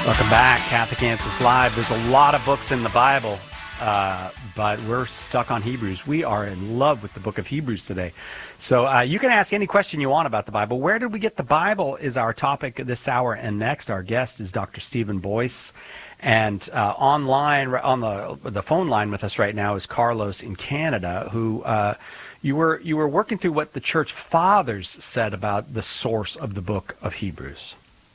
Welcome back, Catholic Answers Live. There's a lot of books in the Bible, but we're stuck on Hebrews. We are in love with the book of Hebrews today. So you can ask any question you want about the Bible. Where did we get the Bible is our topic this hour and next. Our guest is Dr. Stephen Boyce. And online, on the phone line with us right now is Carlos in Canada, who you were working through what the church fathers said about the source of the book of Hebrews.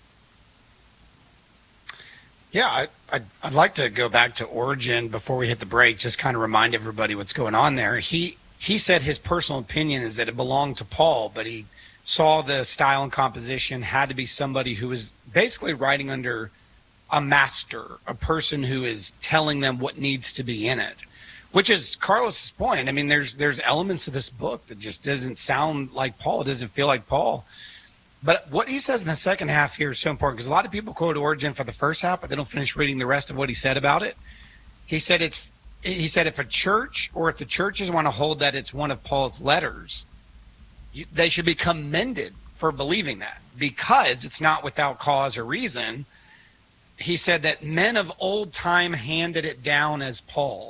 Yeah, I'd like to go back to Origen before we hit the break, just kind of remind everybody what's going on there. He said his personal opinion is that it belonged to Paul, but he saw the style and composition had to be somebody who was basically writing under a master, a person who is telling them what needs to be in it, which is Carlos's point. I mean, there's elements of this book that just doesn't sound like Paul. It doesn't feel like Paul. But what he says in the second half here is so important because a lot of people quote Origen for the first half, but they don't finish reading the rest of what he said about it. He said if a church or if the churches want to hold that it's one of Paul's letters, they should be commended for believing that because it's not without cause or reason. He said that men of old time handed it down as Paul.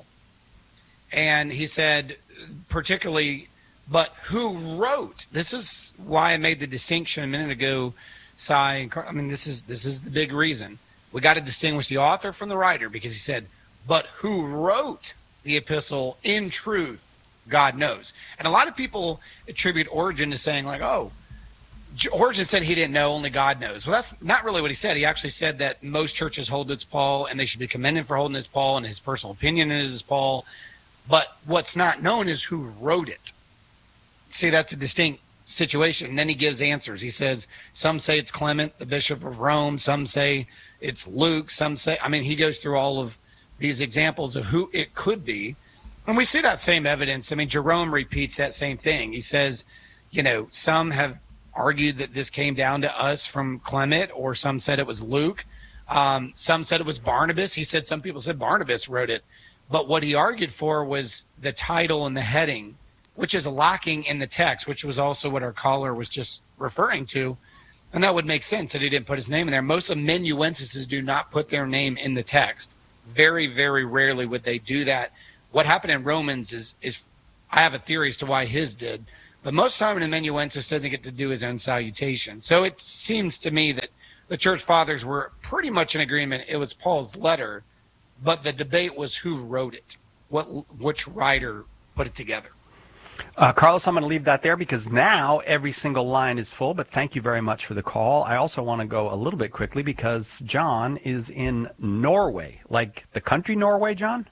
And he said particularly, but who wrote? This is why I made the distinction a minute ago, Cy and Carl. I mean, this is the big reason. We got to distinguish the author from the writer because he said, but who wrote the epistle in truth, God knows. And a lot of people attribute Origen to saying like, oh, Origen said he didn't know, only God knows. Well, that's not really what he said. He actually said that most churches hold it's Paul and they should be commended for holding it's Paul and his personal opinion is Paul. But what's not known is who wrote it. See, that's a distinct situation. And then he gives answers. He says, some say it's Clement, the Bishop of Rome. Some say it's Luke. Some say, I mean, he goes through all of these examples of who it could be. And we see that same evidence. I mean, Jerome repeats that same thing. He says, you know, some have argued that this came down to us from Clement, or some said it was Luke. Some said it was Barnabas. He said some people said Barnabas wrote it. But what he argued for was the title and the heading, which is lacking in the text, which was also what our caller was just referring to. And that would make sense that he didn't put his name in there. Most amanuenses do not put their name in the text. Very, very rarely would they do that. What happened in Romans is I have a theory as to why his did, but most time an amanuensis doesn't get to do his own salutation. So it seems to me that the church fathers were pretty much in agreement. It was Paul's letter, but the debate was who wrote it, which writer put it together. Carlos, I'm going to leave that there because now every single line is full, but thank you very much for the call. I also want to go a little bit quickly because John is in Norway, like the country Norway, John?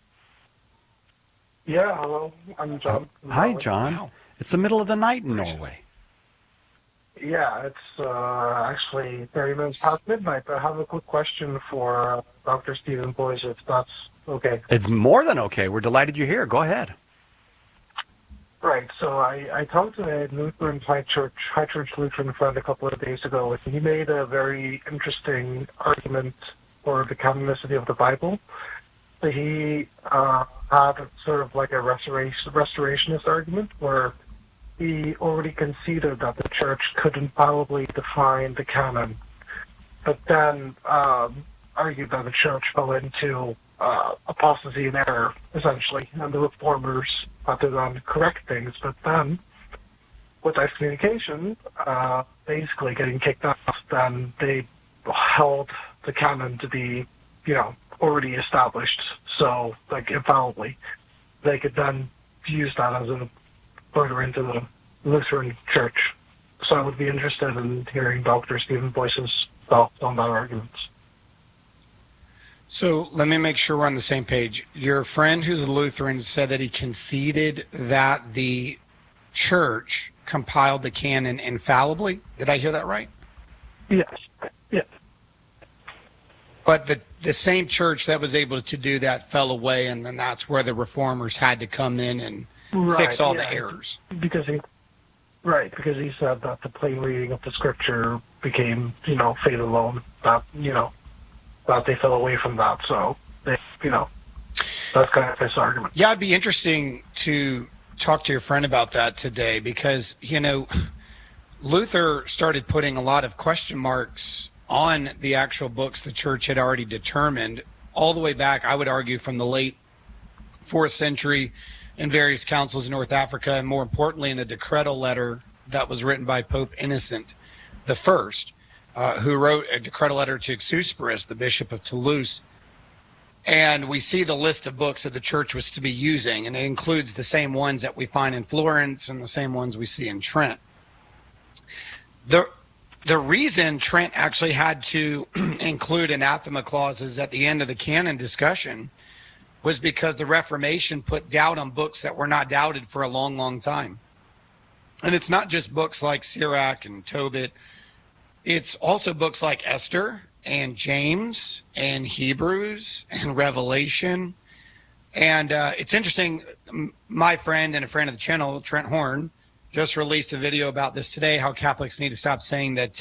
Yeah, hello. I'm John. Hi, John. Wow. It's the middle of the night in Norway. Yeah, it's actually 30 minutes past midnight, but I have a quick question for Dr. Stephen Boyce, if that's okay. It's more than okay. We're delighted you're here. Go ahead. Right, so I talked to a Lutheran High Church Lutheran friend a couple of days ago, and he made a very interesting argument for the canonicity of the Bible. So he had sort of like a restorationist argument where he already conceded that the church could infallibly define the canon, but then argued that the church fell into apostasy and error, essentially, and the reformers had to then correct things. But then, with excommunication, basically getting kicked off, then they held the canon to be, already established. So, like, infallibly, they could then use that as a further into the Lutheran Church. So I would be interested in hearing Dr. Stephen Boyce's thoughts on that argument. So let me make sure we're on the same page. Your friend who's a Lutheran said that he conceded that the church compiled the canon infallibly. Did I hear that right? Yes. Yes. But the same church that was able to do that fell away, and then that's where the reformers had to come in and fix all the errors. Because he said that the plain reading of the scripture became, faith alone. That they fell away from that. So they, that's kind of his argument. Yeah, it'd be interesting to talk to your friend about that today because, Luther started putting a lot of question marks on the actual books the church had already determined all the way back, I would argue, from the late 4th century in various councils in North Africa, and more importantly in a decretal letter that was written by Pope Innocent I, who wrote a decretal letter to Exusperius, the Bishop of Toulouse. And we see the list of books that the church was to be using, and it includes the same ones that we find in Florence and the same ones we see in Trent. The reason Trent actually had to include anathema clauses at the end of the canon discussion was because the Reformation put doubt on books that were not doubted for a long, long time. And it's not just books like Sirach and Tobit. It's also books like Esther and James and Hebrews and Revelation. And it's interesting, my friend and a friend of the channel, Trent Horn, just released a video about this today, how Catholics need to stop saying that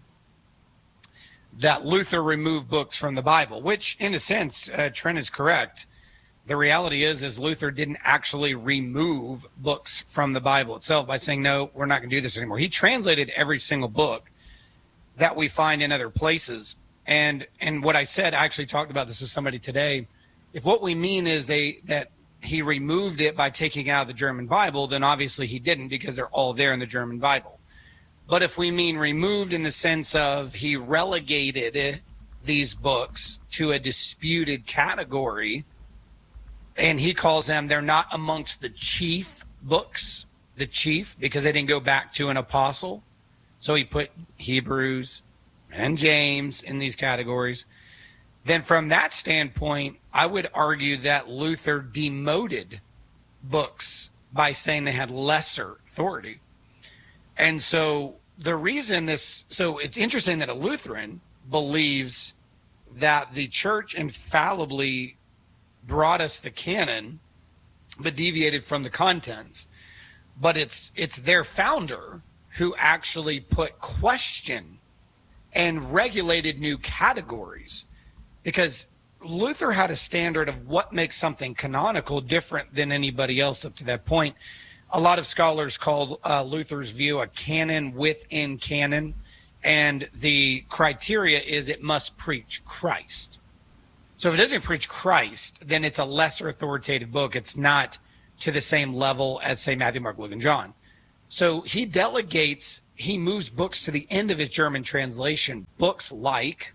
that Luther removed books from the Bible, which in a sense, Trent is correct. The reality is Luther didn't actually remove books from the Bible itself by saying, no, we're not going to do this anymore. He translated every single book that we find in other places. And what I said, I actually talked about this with somebody today. If what we mean is that he removed it by taking out of the German Bible, then obviously he didn't, because they're all there in the German Bible. But if we mean removed in the sense of he relegated these books to a disputed category, and he calls them, they're not amongst the chief books, because they didn't go back to an apostle. So he put Hebrews and James in these categories. Then from that standpoint, I would argue that Luther demoted books by saying they had lesser authority. And so the reason so it's interesting that a Lutheran believes that the church infallibly brought us the canon, but deviated from the contents. But it's their founder who actually put question and regulated new categories, because Luther had a standard of what makes something canonical different than anybody else up to that point. A lot of scholars call Luther's view a canon within canon, and the criteria is it must preach Christ. So if it doesn't preach Christ, then it's a lesser authoritative book. It's not to the same level as, say, Matthew, Mark, Luke, and John. So he delegates, he moves books to the end of his German translation, books like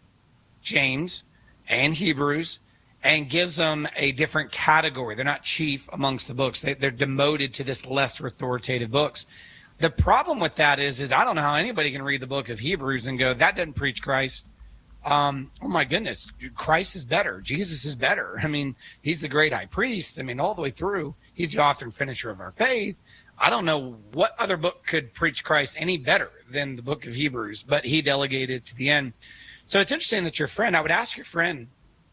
James and Hebrews, and gives them a different category. They're not chief amongst the books. They're demoted to this lesser authoritative books. The problem with that is I don't know how anybody can read the book of Hebrews and go, that doesn't preach Christ. Oh my goodness, Christ is better. Jesus is better. I mean, he's the great high priest. I mean, all the way through, he's the author and finisher of our faith. I don't know what other book could preach Christ any better than the book of Hebrews, but he delegated to the end. So it's interesting that your friend, I would ask your friend,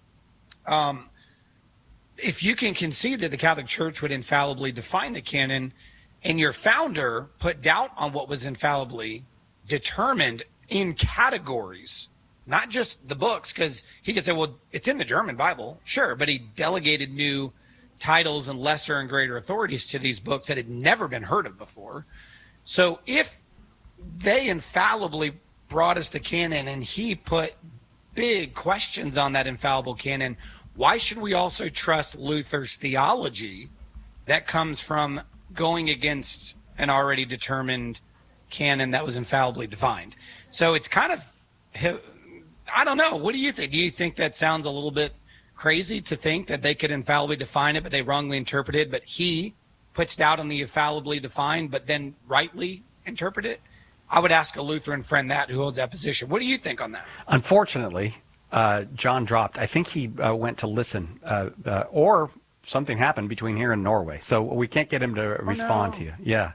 if you can concede that the Catholic Church would infallibly define the canon, and your founder put doubt on what was infallibly determined in categories, not just the books, because he could say, well, it's in the German Bible, sure, but he delegated new titles and lesser and greater authorities to these books that had never been heard of before. So if they infallibly brought us the canon and he put big questions on that infallible canon, why should we also trust Luther's theology that comes from going against an already determined canon that was infallibly defined? So it's kind of, I don't know. What do you think? Do you think that sounds a little bit crazy to think that they could infallibly define it, but they wrongly interpreted, but he puts doubt on the infallibly defined, but then rightly interpret it? I would ask a Lutheran friend that who holds that position. What do you think on that? Unfortunately, John dropped. I think he went to listen, or something happened between here and Norway, so we can't get him to respond to you. Yeah.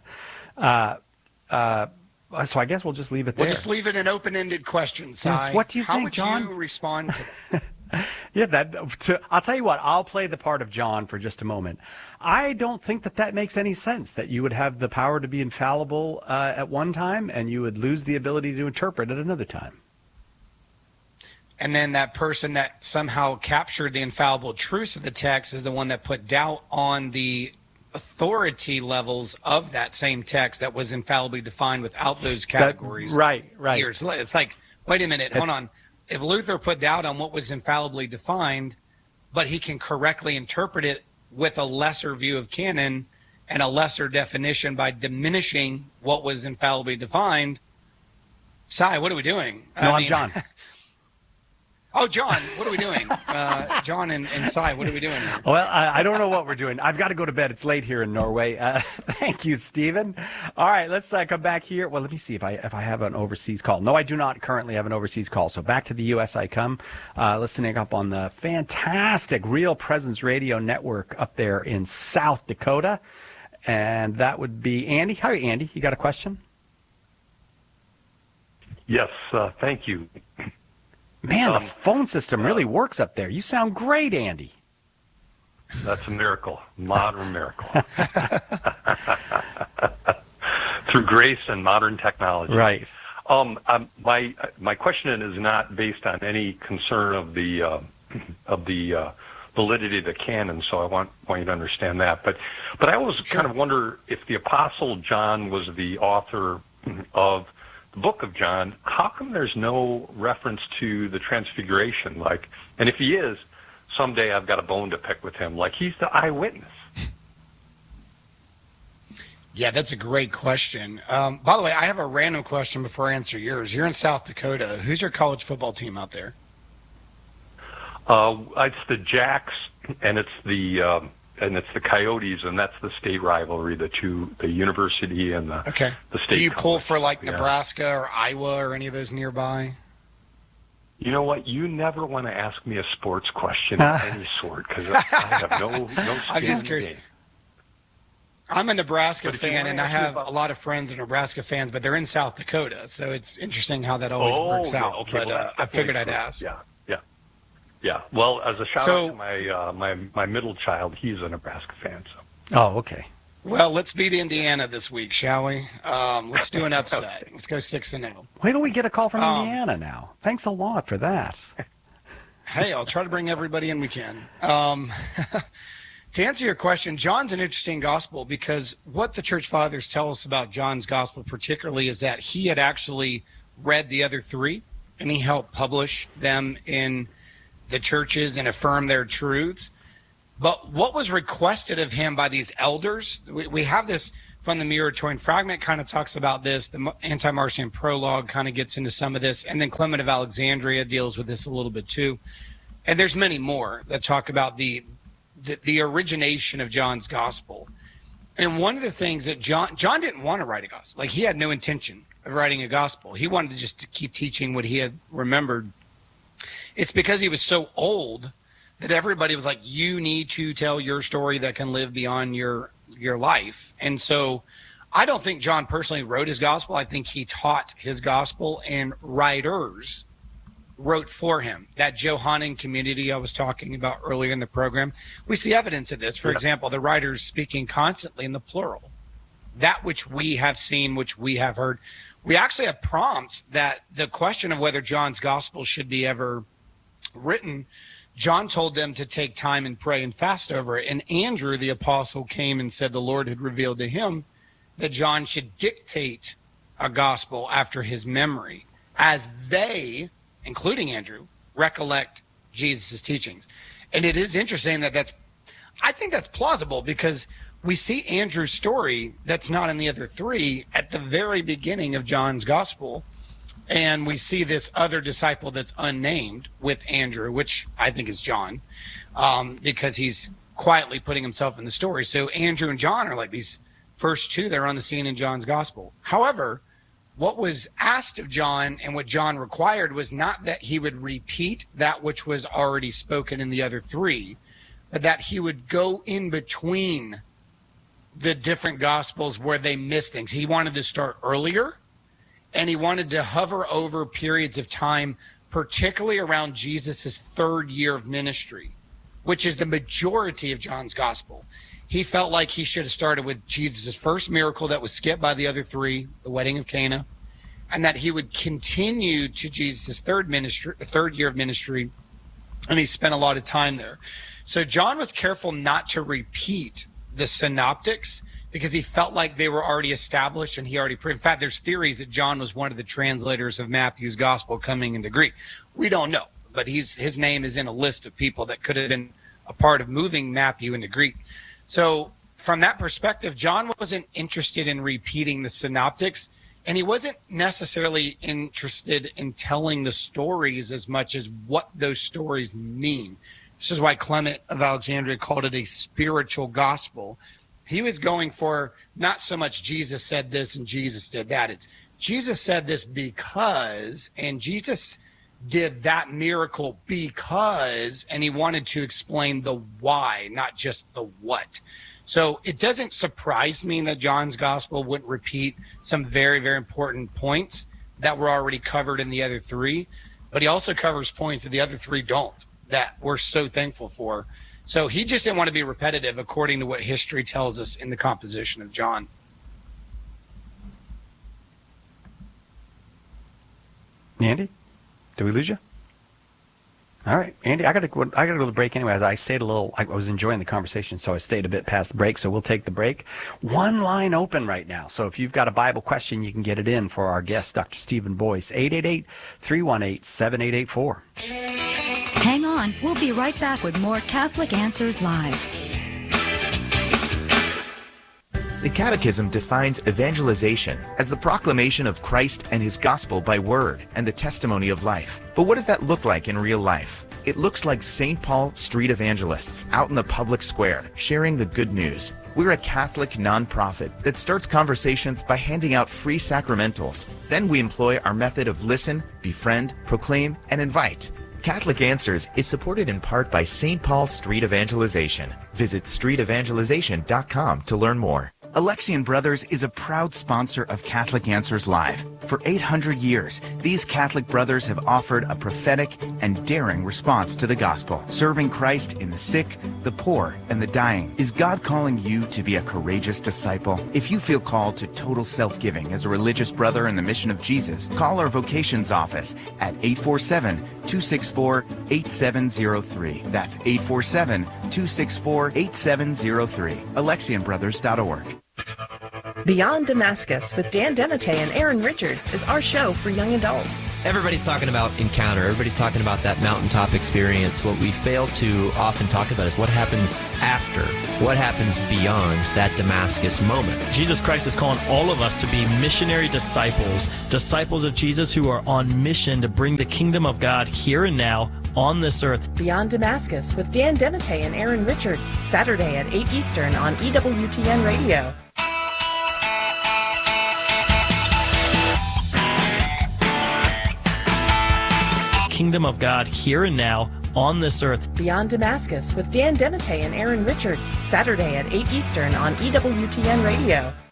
So I guess we'll just leave it there. We'll just leave it an open-ended question, Si. Yes. What do you think, John? How would you respond to that? Yeah, I'll tell you what, I'll play the part of John for just a moment. I don't think that makes any sense, that you would have the power to be infallible at one time and you would lose the ability to interpret at another time. And then that person that somehow captured the infallible truths of the text is the one that put doubt on the authority levels of that same text that was infallibly defined without those categories. Right. It's like, Wait a minute. Hold on. If Luther put doubt on what was infallibly defined, but he can correctly interpret it with a lesser view of canon and a lesser definition by diminishing what was infallibly defined. Cy, what are we doing? I'm John. Oh, John, what are we doing? John and Cy, what are we doing here? Well, I don't know what we're doing. I've got to go to bed. It's late here in Norway. Thank you, Stephen. All right, let's come back here. Well, let me see if I have an overseas call. No, I do not currently have an overseas call. So back to the U.S. I come, listening up on the fantastic Real Presence Radio Network up there in South Dakota. And that would be Andy. Hi, Andy. You got a question? Yes, thank you. Man, the phone system really works up there. You sound great, Andy. That's a miracle, modern miracle. Through grace and modern technology. Right. My question is not based on any concern of the validity of the canon, so I want you to understand that. But I always kind of wonder if the Apostle John was the author of the book of John, how come there's no reference to the Transfiguration? And if he is, someday I've got a bone to pick with him. He's the eyewitness. Yeah, that's a great question. By the way, I have a random question before I answer yours. You're in South Dakota. Who's your college football team out there? It's the Jacks, and it's the Coyotes, and that's the state rivalry. The university and the state. Do you pull for Nebraska or Iowa or any of those nearby? You know what? You never want to ask me a sports question of any sort because I have no skin. I'm just curious. I'm a Nebraska fan, and I have a lot of friends that are Nebraska fans, but they're in South Dakota, so it's interesting how that always works out. Okay, but I figured I'd ask. Yeah. Well, as a shout out to my middle child, he's a Nebraska fan. So. Oh, okay. Well, let's beat Indiana this week, shall we? Let's do an upset. Let's go 6-0. Wait till we get a call from Indiana now. Thanks a lot for that. Hey, I'll try to bring everybody in we can. To answer your question, John's an interesting gospel because what the church fathers tell us about John's gospel particularly is that he had actually read the other three, and he helped publish them in the churches and affirm their truths. But what was requested of him by these elders, we have this from the Muratorian Fragment, kind of talks about this. The Anti-Marcion Prologue kind of gets into some of this. And then Clement of Alexandria deals with this a little bit too. And there's many more that talk about the origination of John's gospel. And one of the things that John didn't want to write a gospel. He had no intention of writing a gospel. He wanted to just keep teaching what he had remembered. It's because he was so old that everybody was like, you need to tell your story that can live beyond your life. And so I don't think John personally wrote his gospel. I think he taught his gospel, and writers wrote for him. That Johannine community I was talking about earlier in the program, we see evidence of this. For example, the writers speaking constantly in the plural. That which we have seen, which we have heard. We actually have prompts that the question of whether John's gospel should be ever written, John told them to take time and pray and fast over it. And Andrew, the apostle, came and said the Lord had revealed to him that John should dictate a gospel after his memory as they, including Andrew, recollect Jesus' teachings. And it is interesting I think that's plausible because we see Andrew's story that's not in the other three at the very beginning of John's gospel. And we see this other disciple that's unnamed with Andrew, which I think is John, because he's quietly putting himself in the story. So Andrew and John are like these first two that are on the scene in John's gospel. However, what was asked of John and what John required was not that he would repeat that which was already spoken in the other three, but that he would go in between the different gospels where they miss things. He wanted to start earlier, and he wanted to hover over periods of time, particularly around Jesus' third year of ministry, which is the majority of John's gospel. He felt like he should have started with Jesus' first miracle that was skipped by the other three, the wedding of Cana, and that he would continue to Jesus' third year of ministry, and he spent a lot of time there. So John was careful not to repeat the synoptics because he felt like they were already established and he already proved. In fact, there's theories that John was one of the translators of Matthew's gospel coming into Greek. We don't know, but his name is in a list of people that could have been a part of moving Matthew into Greek. So from that perspective, John wasn't interested in repeating the synoptics, and he wasn't necessarily interested in telling the stories as much as what those stories mean. This is why Clement of Alexandria called it a spiritual gospel. He was going for not so much Jesus said this and Jesus did that. It's Jesus said this because, and Jesus did that miracle because, and he wanted to explain the why, not just the what. So it doesn't surprise me that John's gospel wouldn't repeat some very, very important points that were already covered in the other three, but he also covers points that the other three don't, that we're so thankful for. So he just didn't want to be repetitive according to what history tells us in the composition of John. Andy, did we lose you? All right, Andy, I got to go to the break anyway. As I stayed a little, I was enjoying the conversation, so I stayed a bit past the break. So we'll take the break. One line open right now. So if you've got a Bible question, you can get it in for our guest, Dr. Stephen Boyce, 888-318-7884. Hang on. We'll be right back with more Catholic Answers Live. The Catechism defines evangelization as the proclamation of Christ and his gospel by word and the testimony of life. But what does that look like in real life? It looks like St. Paul Street Evangelists out in the public square sharing the good news. We're a Catholic nonprofit that starts conversations by handing out free sacramentals. Then we employ our method of listen, befriend, proclaim, and invite. Catholic Answers is supported in part by St. Paul Street Evangelization. Visit streetevangelization.com to learn more. Alexian Brothers is a proud sponsor of Catholic Answers Live. For 800 years, these Catholic brothers have offered a prophetic and daring response to the gospel, serving Christ in the sick, the poor, and the dying. Is God calling you to be a courageous disciple? If you feel called to total self-giving as a religious brother in the mission of Jesus, call our vocations office at 847-264-8703. That's 847-264-8703. AlexianBrothers.org. Beyond Damascus with Dan Dematteis and Aaron Richards is our show for young adults. Everybody's talking about encounter. Everybody's talking about that mountaintop experience. What we fail to often talk about is what happens after, what happens beyond that Damascus moment. Jesus Christ is calling all of us to be missionary disciples, disciples of Jesus who are on mission to bring the kingdom of God here and now on this earth. Beyond Damascus with Dan Dematteis and Aaron Richards, Saturday at 8 Eastern on EWTN Radio. Kingdom of God here and now on this earth. Beyond Damascus with Dan Dematteis and Aaron Richards, Saturday at 8 Eastern on EWTN Radio.